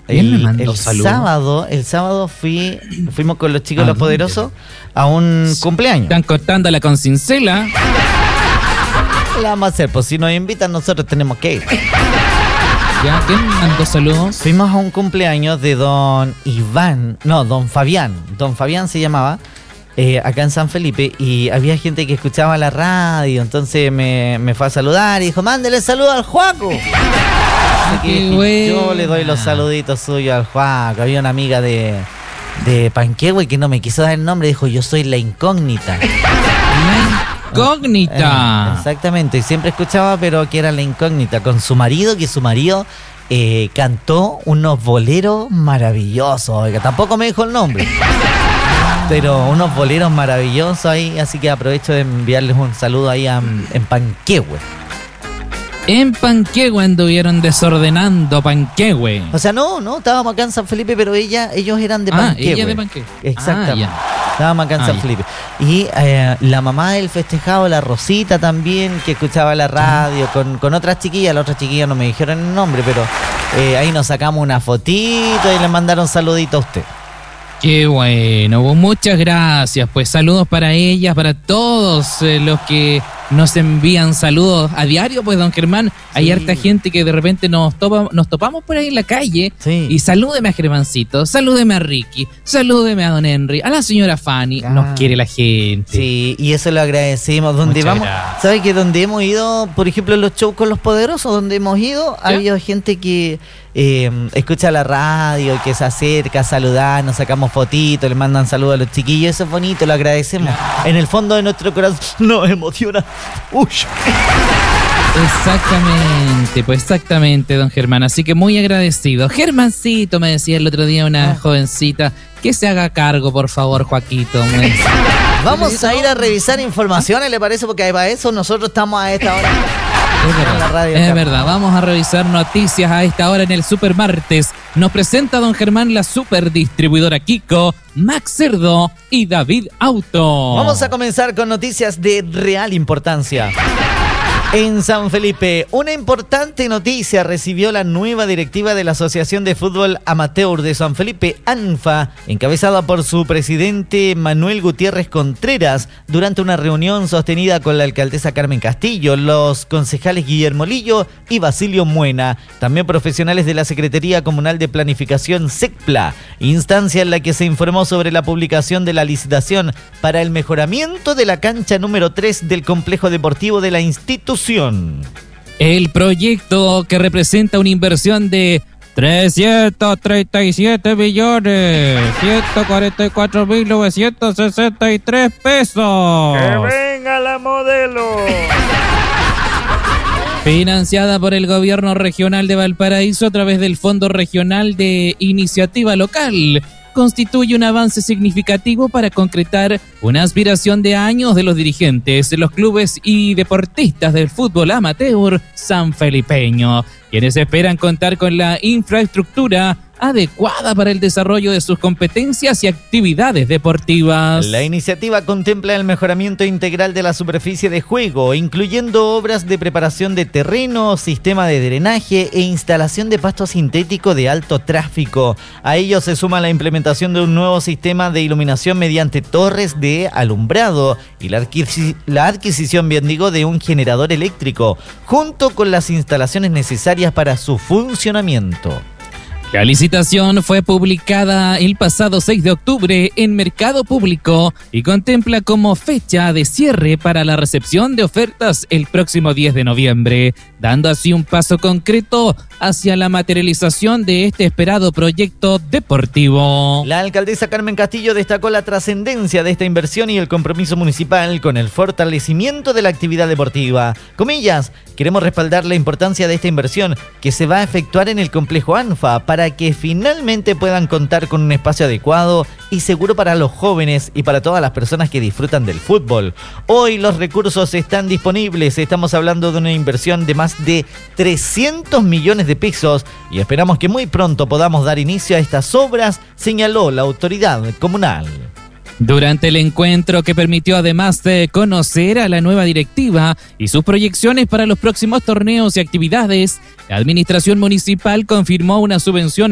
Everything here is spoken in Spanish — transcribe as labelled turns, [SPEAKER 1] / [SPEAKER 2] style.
[SPEAKER 1] El sábado fuimos con los chicos Los Poderosos a un cumpleaños.
[SPEAKER 2] Están cortándola con cincela.
[SPEAKER 1] ¿Qué vamos a hacer? Pues si nos invitan, nosotros tenemos que ir.
[SPEAKER 2] ¿Ya? ¿Quién mandó saludos?
[SPEAKER 1] Fuimos a un cumpleaños de don Fabián. Don Fabián se llamaba, acá en San Felipe, y había gente que escuchaba la radio, entonces me fue a saludar y dijo, mándele saludo al Juaco. Así que yo le doy los saluditos suyos al Juaco. Había una amiga de Panquehue que no me quiso dar el nombre, dijo, yo soy la incógnita.
[SPEAKER 2] Incógnita.
[SPEAKER 1] Exactamente, y siempre escuchaba, pero que era la incógnita, con su marido, que su marido cantó unos boleros maravillosos. Oiga, tampoco me dijo el nombre, pero unos boleros maravillosos ahí, así que aprovecho de enviarles un saludo ahí en Panquehue.
[SPEAKER 2] En Panquehue anduvieron desordenando Panquehue.
[SPEAKER 1] O sea, no, estábamos acá en San Felipe, pero ellos eran de Panquehue.
[SPEAKER 2] Ella de Panquehue.
[SPEAKER 1] Exactamente. Estábamos acá en San Felipe. Y la mamá del festejado, la Rosita también, que escuchaba la radio con otras chiquillas. Las otras chiquillas no me dijeron el nombre, pero ahí nos sacamos una fotito y le mandaron saludito a usted.
[SPEAKER 2] Qué bueno, muchas gracias. Pues saludos para ellas, para todos los que nos envían saludos a diario, pues don Germán, hay harta gente que de repente nos topamos por ahí en la calle y salúdeme a Germancito, salúdeme a Ricky, salúdeme a don Henry, a la señora Fanny, nos quiere la gente.
[SPEAKER 1] Sí, y eso lo agradecemos. ¿Sabes que donde hemos ido, por ejemplo, en los shows con Los Poderosos, donde hemos ido, ha habido gente que escucha la radio, que se acerca a saludar, nos sacamos fotitos, le mandan saludos a los chiquillos, eso es bonito, lo agradecemos. En el fondo de nuestro corazón nos emociona. Uy.
[SPEAKER 2] Exactamente, don Germán, así que muy agradecido. Germancito, me decía el otro día una jovencita, que se haga cargo, por favor, Joaquito.
[SPEAKER 1] Vamos a ir a revisar informaciones, ¿le parece? Porque para eso nosotros estamos a esta hora.
[SPEAKER 2] Es verdad, vamos a revisar noticias a esta hora en el Super Martes. Nos presenta don Germán la super distribuidora Kiko, Max Cerdo y David Auto.
[SPEAKER 1] Vamos a comenzar con noticias de real importancia. En San Felipe, una importante noticia recibió la nueva directiva de la Asociación de Fútbol Amateur de San Felipe, ANFA, encabezada por su presidente Manuel Gutiérrez Contreras, durante una reunión sostenida con la alcaldesa Carmen Castillo, los concejales Guillermo Lillo y Basilio Muena, también profesionales de la Secretaría Comunal de Planificación SECPLA, instancia en la que se informó sobre la publicación de la licitación para el mejoramiento de la cancha número 3 del complejo deportivo de la institución.
[SPEAKER 2] El proyecto, que representa una inversión de 337.144.963 pesos.
[SPEAKER 1] ¡Que venga la modelo!
[SPEAKER 2] Financiada por el Gobierno Regional de Valparaíso a través del Fondo Regional de Iniciativa Local, constituye un avance significativo para concretar una aspiración de años de los dirigentes, los clubes y deportistas del fútbol amateur sanfelipeño, quienes esperan contar con la infraestructura adecuada para el desarrollo de sus competencias y actividades deportivas.
[SPEAKER 1] La iniciativa contempla el mejoramiento integral de la superficie de juego, incluyendo obras de preparación de terreno, sistema de drenaje e instalación de pasto sintético de alto tráfico. A ello se suma la implementación de un nuevo sistema de iluminación mediante torres de alumbrado y la adquisición, de un generador eléctrico, junto con las instalaciones necesarias para su funcionamiento.
[SPEAKER 2] La licitación fue publicada el pasado 6 de octubre en Mercado Público y contempla como fecha de cierre para la recepción de ofertas el próximo 10 de noviembre, dando así un paso concreto hacia la materialización de este esperado proyecto deportivo.
[SPEAKER 1] La alcaldesa Carmen Castillo destacó la trascendencia de esta inversión y el compromiso municipal con el fortalecimiento de la actividad deportiva. Comillas, queremos respaldar la importancia de esta inversión que se va a efectuar en el complejo ANFA para que finalmente puedan contar con un espacio adecuado y seguro para los jóvenes y para todas las personas que disfrutan del fútbol. Hoy los recursos están disponibles, estamos hablando de una inversión de más de 300 millones de pesos y esperamos que muy pronto podamos dar inicio a estas obras, señaló la autoridad comunal.
[SPEAKER 2] Durante el encuentro, que permitió además de conocer a la nueva directiva y sus proyecciones para los próximos torneos y actividades, la administración municipal confirmó una subvención